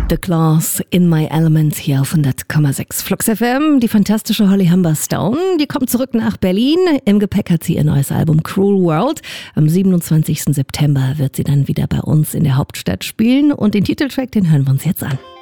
The Claws in My Element hier auf 100,6 Flux FM. Die fantastische Holly Humberstone, die kommt zurück nach Berlin. Im Gepäck hat sie ihr neues Album Cruel World. Am 27. September wird sie dann wieder bei uns in der Hauptstadt spielen. Und den Titeltrack, den hören wir uns jetzt an.